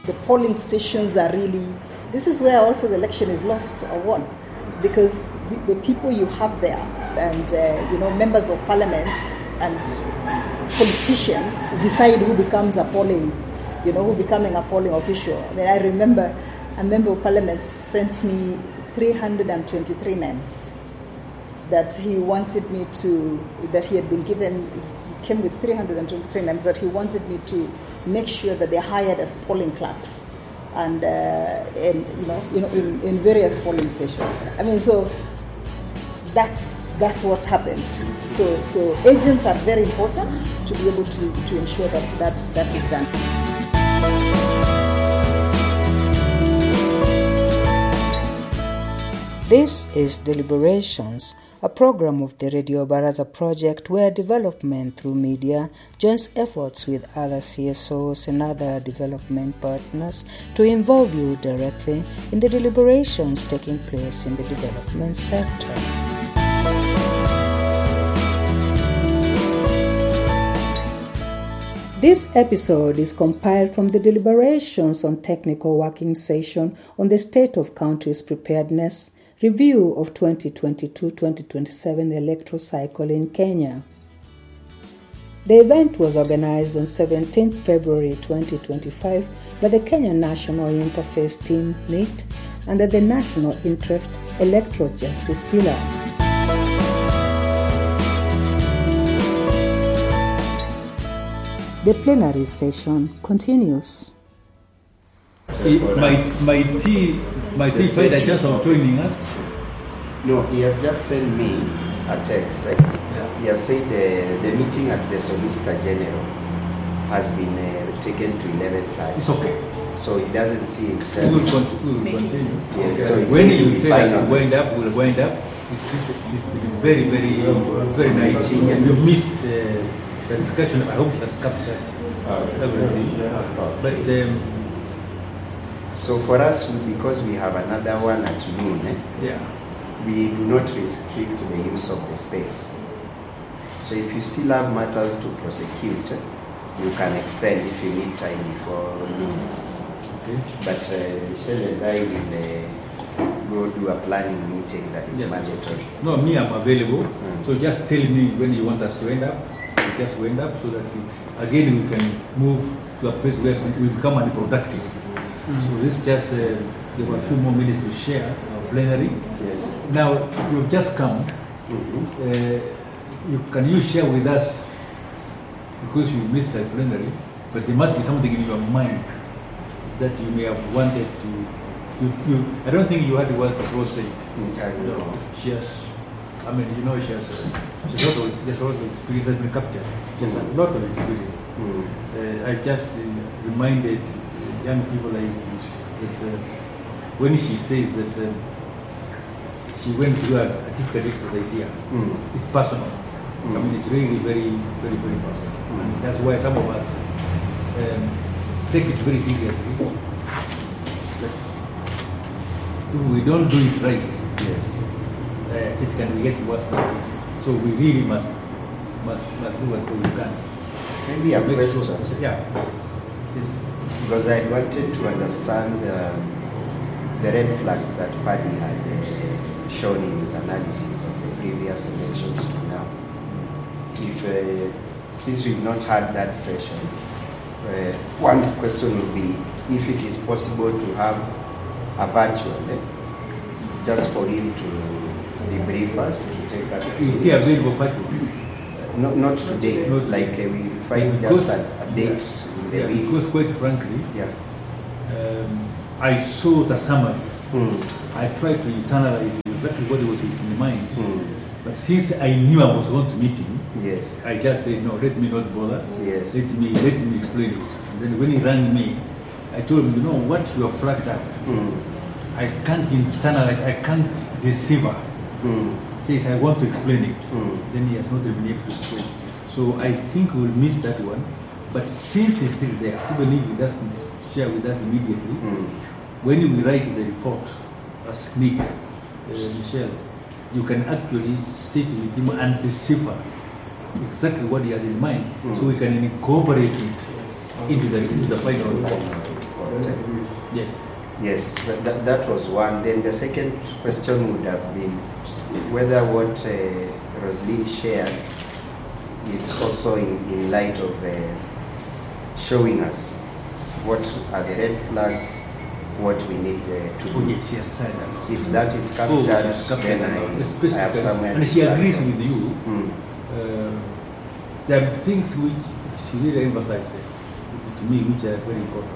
The polling stations are really, this is where also the election is lost or won, because the people you have there and members of parliament and politicians decide who becomes a polling, who becoming a polling official. I mean, I remember a member of parliament sent me 323 names that he wanted me to, that he had been given. He came with 323 names that he wanted me to make sure that they're hired as polling clerks and in various polling stations. I mean, so that's what happens. So agents are very important to be able to ensure that is done. This is Deliberations, a program of the Radio Baraza project where development through media joins efforts with other CSOs and other development partners to involve you directly in the deliberations taking place in the development sector. This episode is compiled from the deliberations on technical working session on the state of country's preparedness, review of 2022-2027 electoral cycle in Kenya. The event was organized on 17 February 2025 by the Kenya National Interface Team NIT under the National Interest Electoral Justice Pillar. The plenary session continues. My tea paid a chance of joining us. No, he has just sent me a text. He has said the meeting at the Solicitor General has been taken to 11:30. It's okay. So he doesn't see himself. We will continue. Yes, okay. So when you tell us to wind up, we'll wind up. It's been very, very nice. You missed the discussion. I hope it has captured everything. But so for us, because we have another one at noon, we do not restrict the use of the space. So if you still have matters to prosecute, you can extend if you need time before noon. Okay. But Michelle and I will go do a planning meeting that is mandatory. No, me, I'm available. So just tell me when you want us to end up. We just wind up so that again we can move to a place where we become unproductive. So this just give a few more minutes to share our plenary. Yes. Now you've just come. Can you share with us, because you missed the plenary, but there must be something in your mind that you may have wanted to. I don't think you had the word for Rose. No, she has. I mean, she has a lot of experience has been captured. She has a lot of experience. I just reminded young people like you that when she says that she went through a difficult exercise here, it's personal. I mean, it's really very, very, very personal. And that's why some of us take it very seriously. That if we don't do it right, it can get worse than this. So we really must do what we can. Maybe a question. Sure. Yeah. Yes. Because I wanted to understand the red flags that Paddy had shown in his analysis of the previous elections to now. Since we've not had that session, one question would be if it is possible to have a virtual, just for him to debrief us, to take us. Is he available virtual? Not today. We find just a date in the week. Because quite frankly, I saw the summary. I tried to internalize exactly what was in his mind. But since I knew I was going to meet him, I just said, no, let me not bother. Let me explain it. And then when he rang me, I told him, what you have flagged up, I can't internalize, I can't deceive her. Says, I want to explain it. Then he has not been able to explain it. So I think we'll miss that one. But since he's still there, even if he doesn't share with us immediately, when we write the report as Nick, Michelle, you can actually sit with him and decipher exactly what he has in mind, so we can incorporate it into the final report. difficult. Yes. Yes, that was one. Then the second question would have been whether what Rosaline shared is also in light of showing us what are the red flags, what we need to do. Oh, yes, If that is captured, then I have somewhere and to she start agrees from. with you. There are things which she really emphasizes to me, which are very important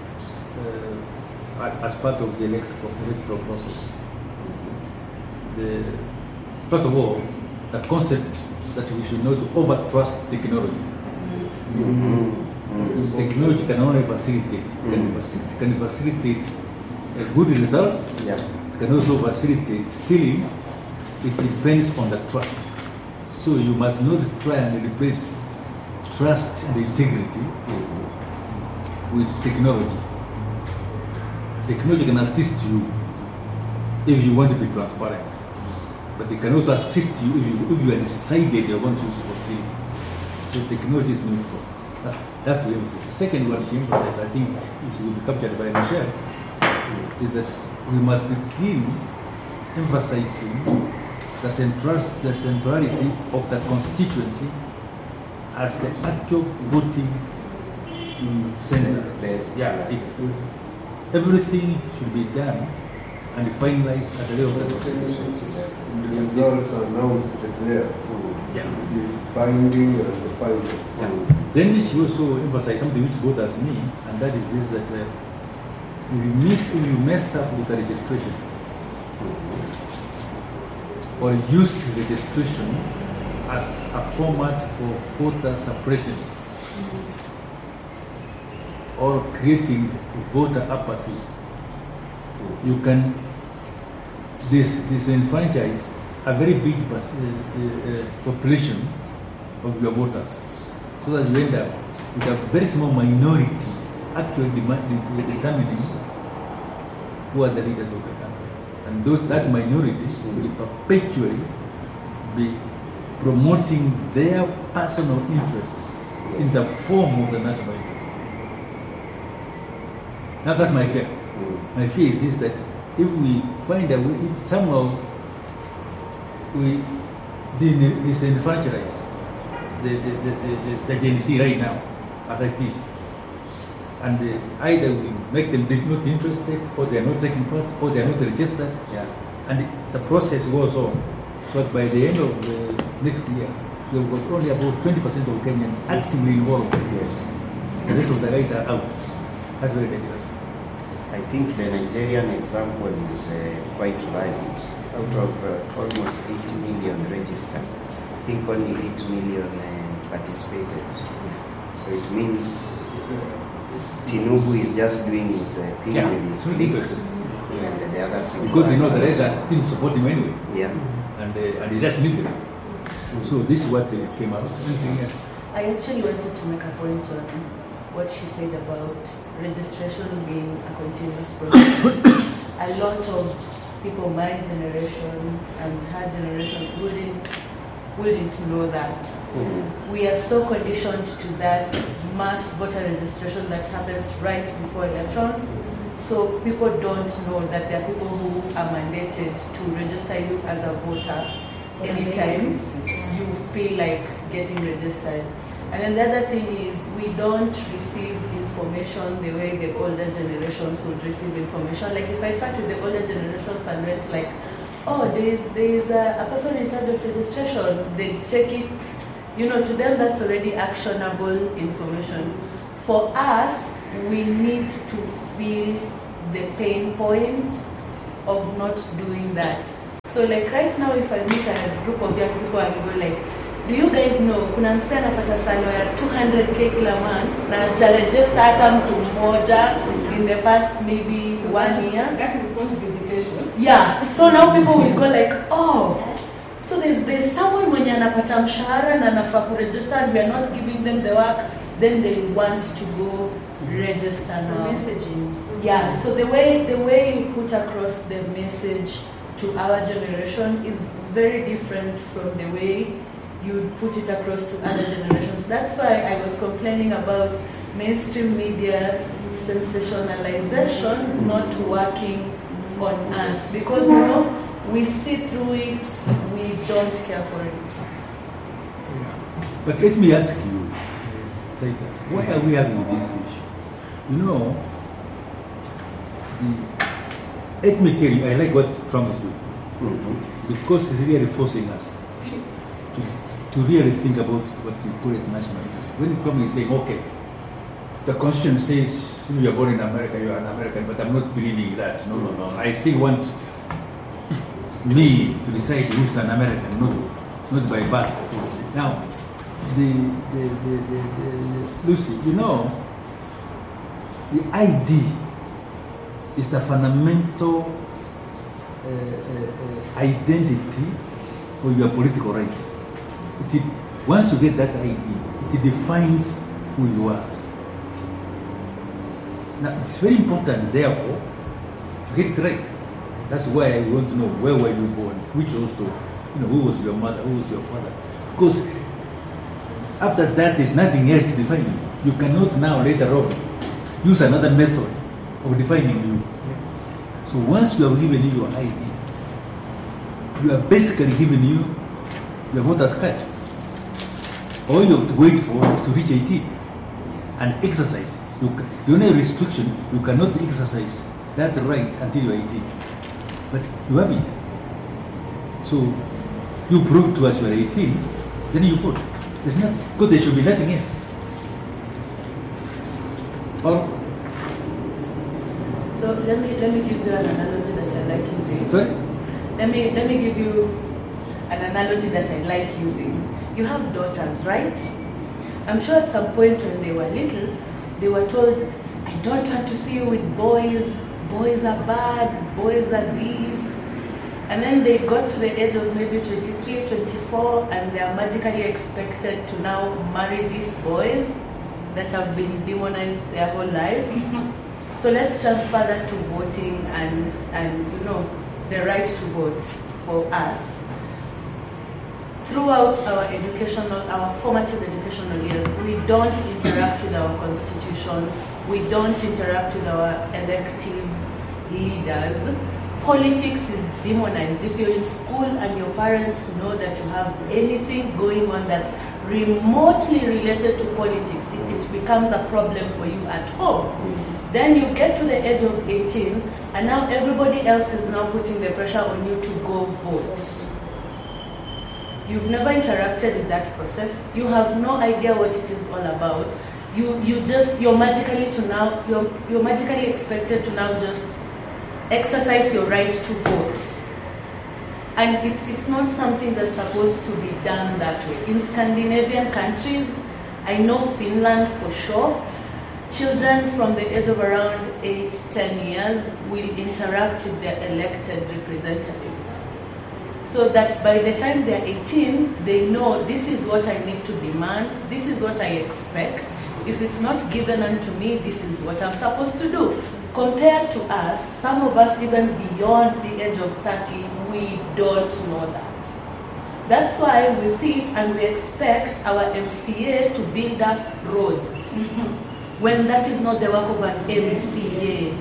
as part of the electoral process. First of all, the concept that we should not over-trust technology. Technology can only facilitate, can facilitate a good result. Yeah. It can also facilitate stealing. It depends on the trust. So you must not try and replace trust and integrity with technology. Technology can assist you if you want to be transparent, but it can also assist you if you are decided you want to use it for stealing. So technology is neutral. That's the emphasis. The second one she emphasized, I think, is will be captured by Michelle, is that we must begin emphasizing the centrality of the constituency as the actual voting center. Everything should be done and finalized at the level of the constituency. The results are announced there. The binding and the final. Then she also emphasized something which bothers me, and that is this: that if you mess up with the registration, or use registration as a format for voter suppression, or creating voter apathy, you can disenfranchise a very big population of your voters, so that you end up with a very small minority actually determining who are the leaders of the country. And that minority will perpetually be promoting their personal interests in the form of the national interest. Now that's my fear. My fear is this, that if we find a way, if somehow we disenfranchise the Gen Z right now, as it is, and either we make them not interested, or they are not taking part, or they are not registered, and the process goes on. So by the end of the next year, we've got only about 20% of Kenyans actively involved. Yes. The rest of the guys are out. That's very dangerous. I think the Nigerian example is quite valid. Out of almost 80 million registered, I think only 8 million participated. So it means Tinubu is just doing his thing with his clique, and the other thing. Because the rest didn't support him anyway. Yeah. And he just needed it. So this is what came out. Anything else? I actually wanted to make a point on what she said about registration being a continuous process. A lot of people my generation and her generation wouldn't know that. We are so conditioned to that mass voter registration that happens right before elections. So people don't know that there are people who are mandated to register you as a voter anytime you feel like getting registered. And then the other thing is, we don't receive information the way the older generations would receive information. Like if I sat with the older generations and went like, oh, there's a person in charge of registration, they take it, to them that's already actionable information. For us, we need to feel the pain point of not doing that. So like right now, if I meet a group of young people and go like, do you guys know kuna msee anapata salary ya 200k kila month na hajaregister hata mtu mmoja in the past maybe 1 year? That will cause visitation. Yeah. So now people will go like, oh, so there's someone mwenye anapata mshahara na anafaa kuregister and we are not giving them the work, then they want to go register now. So messaging. Yeah. So the way you put across the message to our generation is very different from the way you put it across to other generations. That's why I was complaining about mainstream media sensationalization not working on us, because we see through it, we don't care for it. Yeah. But let me ask you, Titus, why are we having this issue? Let me tell you, I like what Trump is doing. Because he's really forcing us to really think about what you call it national interest. When Trump is saying, okay, the Constitution says you are born in America, you are an American, but I'm not believing that. No. I still want me to decide who's an American, not by birth. Now, Lucy, the ID is the fundamental identity for your political rights. Once you get that ID, it defines who you are. Now, it's very important, therefore, to get it right. That's why I want to know, where were you born? Which hostel? Who was your mother? Who was your father? Because after that, there's nothing else to define you. You cannot now, later on, use another method of defining you. So once you have given you your ID, you are basically giving you your voter's card. All you have to wait for is to reach 18 and exercise. The only restriction, you cannot exercise that right until you are 18. But you have it. So you prove to us you are 18, then you vote. There's nothing, because there should be nothing else. So let me give you an analogy that I like using. Sorry? Let me give you an analogy that I like using. You have daughters, right? I'm sure at some point when they were little, they were told, I don't want to see you with boys. Boys are bad. Boys are this. And then they got to the age of maybe 23, 24, and they are magically expected to now marry these boys that have been demonized their whole life. So let's transfer that to voting and the right to vote for us. Throughout our formative educational years, we don't interact with our constitution, we don't interact with our elective leaders. Politics is demonized. If you're in school and your parents know that you have anything going on that's remotely related to politics, it becomes a problem for you at home. Then you get to the age of 18, and now everybody else is now putting the pressure on you to go vote. You've never interacted with that process. You have no idea what it is all about. You're magically expected to now just exercise your right to vote. And it's not something that's supposed to be done that way. In Scandinavian countries, I know Finland for sure, children from the age of around 8-10 years will interact with their elected representatives. So that by the time they're 18, they know this is what I need to demand, this is what I expect. If it's not given unto me, this is what I'm supposed to do. Compared to us, some of us even beyond the age of 30, we don't know that. That's why we see it and we expect our MCA to build us roads, when that is not the work of an MCA.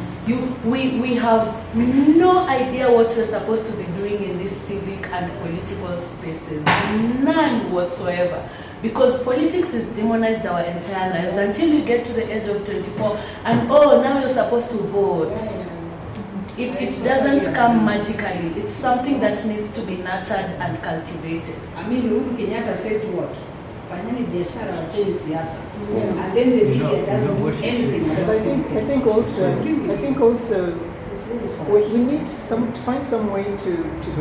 We have no idea what we're supposed to be doing in these civic and political spaces, none whatsoever. Because politics is demonized our entire lives until you get to the age of 24 and now you're supposed to vote. It doesn't come magically. It's something that needs to be nurtured and cultivated. I mean, Uhuru Kenyatta says what? Fanyeni biashara wacheni siasa. And then the media doesn't do anything. But I think also we need to find some way to